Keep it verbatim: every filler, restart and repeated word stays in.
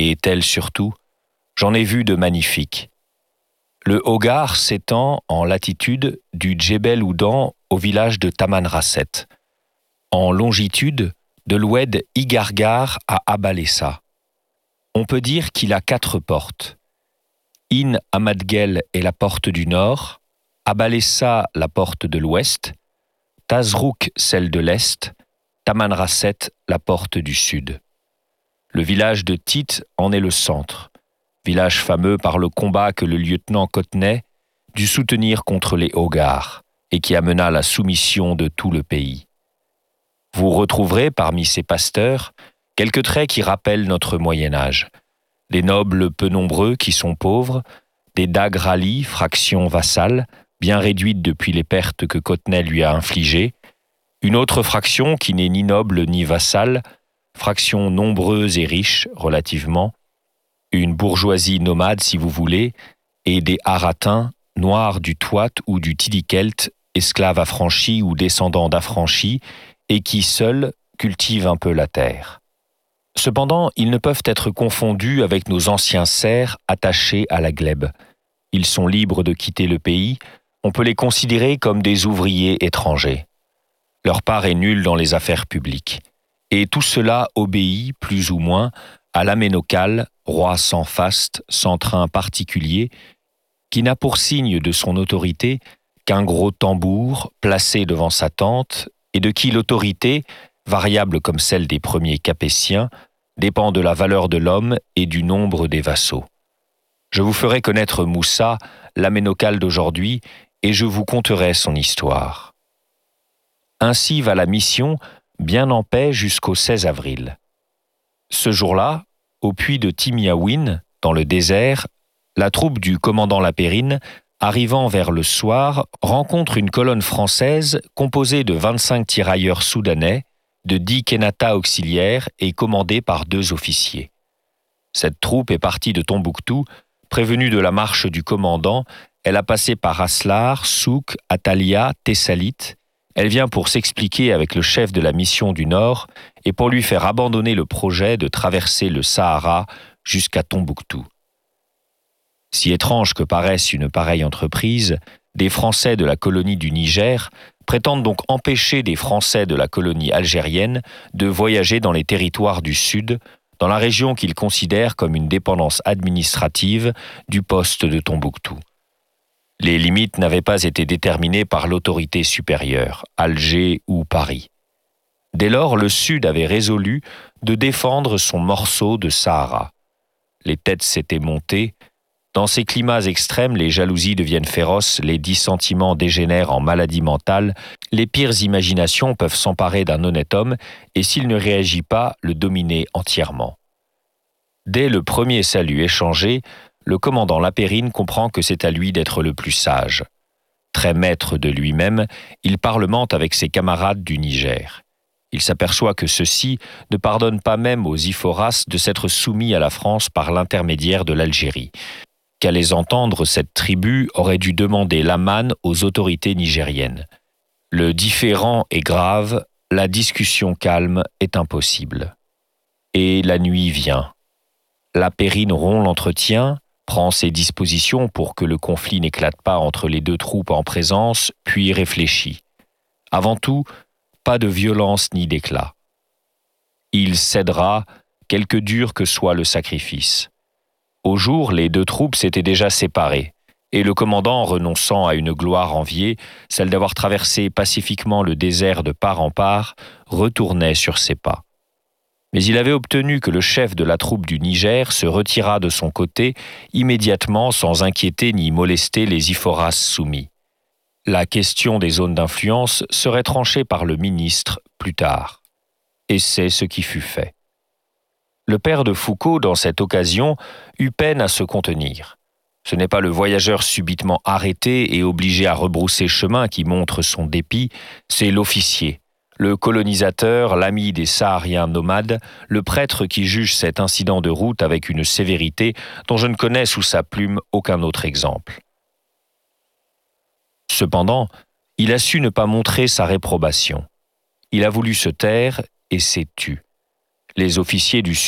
et tels surtout, j'en ai vu de magnifiques. Le Hogar s'étend en latitude du Djebel Oudan au village de Tamanrasset, en longitude de l'oued Igargar à Abalessa. On peut dire qu'il a quatre portes. In Amadgel est la porte du nord, Abalessa la porte de l'ouest, Tazrouk celle de l'est, Tamanrasset la porte du sud. Le village de Tit en est le centre, village fameux par le combat que le lieutenant Cotteret dut soutenir contre les Hogars et qui amena la soumission de tout le pays. Vous retrouverez parmi ces pasteurs quelques traits qui rappellent notre Moyen-Âge. Des nobles peu nombreux qui sont pauvres, des Dagrali, fraction vassale, bien réduite depuis les pertes que Cotteret lui a infligées, une autre fraction qui n'est ni noble ni vassale, fraction nombreuse et riche relativement, une bourgeoisie nomade si vous voulez, et des Haratins, noirs du Touat ou du Tidikelt, esclaves affranchis ou descendants d'affranchis, et qui seuls cultivent un peu la terre. Cependant, ils ne peuvent être confondus avec nos anciens serfs attachés à la glèbe. Ils sont libres de quitter le pays, on peut les considérer comme des ouvriers étrangers. Leur part est nulle dans les affaires publiques. Et tout cela obéit, plus ou moins, à l'Aménocal, roi sans faste, sans train particulier, qui n'a pour signe de son autorité qu'un gros tambour placé devant sa tente et de qui l'autorité, variable comme celle des premiers Capétiens, dépend de la valeur de l'homme et du nombre des vassaux. Je vous ferai connaître Moussa, l'Aménocal d'aujourd'hui, et je vous conterai son histoire. Ainsi va la mission, bien en paix jusqu'au seize avril. Ce jour-là, au puits de Timiaouine, dans le désert, la troupe du commandant Lapérine, arrivant vers le soir, rencontre une colonne française composée de vingt-cinq tirailleurs soudanais, de dix kénatas auxiliaires et commandée par deux officiers. Cette troupe est partie de Tombouctou, prévenue de la marche du commandant, elle a passé par Aslar, Souk, Atalia, Thessalite. Elle vient pour s'expliquer avec le chef de la mission du Nord et pour lui faire abandonner le projet de traverser le Sahara jusqu'à Tombouctou. Si étrange que paraisse une pareille entreprise, des Français de la colonie du Niger prétendent donc empêcher des Français de la colonie algérienne de voyager dans les territoires du Sud, dans la région qu'ils considèrent comme une dépendance administrative du poste de Tombouctou. Les limites n'avaient pas été déterminées par l'autorité supérieure, Alger ou Paris. Dès lors, le Sud avait résolu de défendre son morceau de Sahara. Les têtes s'étaient montées. Dans ces climats extrêmes, les jalousies deviennent féroces, les dissentiments dégénèrent en maladies mentales, les pires imaginations peuvent s'emparer d'un honnête homme et s'il ne réagit pas, le dominer entièrement. Dès le premier salut échangé, le commandant Lapérine comprend que c'est à lui d'être le plus sage. Très maître de lui-même, il parlemente avec ses camarades du Niger. Il s'aperçoit que ceux-ci ne pardonnent pas même aux Iphoras de s'être soumis à la France par l'intermédiaire de l'Algérie. Qu'à les entendre, cette tribu aurait dû demander l'aman aux autorités nigériennes. Le différend est grave, la discussion calme est impossible. Et la nuit vient. Lapérine rompt l'entretien, prend ses dispositions pour que le conflit n'éclate pas entre les deux troupes en présence, puis réfléchit. Avant tout, pas de violence ni d'éclat. Il cédera, quelque dur que soit le sacrifice. Au jour, les deux troupes s'étaient déjà séparées, et le commandant, renonçant à une gloire enviée, celle d'avoir traversé pacifiquement le désert de part en part, retournait sur ses pas. Mais il avait obtenu que le chef de la troupe du Niger se retirât de son côté immédiatement sans inquiéter ni molester les Iphoras soumis. La question des zones d'influence serait tranchée par le ministre plus tard. Et c'est ce qui fut fait. Le père de Foucault, dans cette occasion, eut peine à se contenir. Ce n'est pas le voyageur subitement arrêté et obligé à rebrousser chemin qui montre son dépit, c'est l'officier, le colonisateur, l'ami des Sahariens nomades, le prêtre qui juge cet incident de route avec une sévérité dont je ne connais sous sa plume aucun autre exemple. Cependant, il a su ne pas montrer sa réprobation. Il a voulu se taire et s'est tu. Les officiers du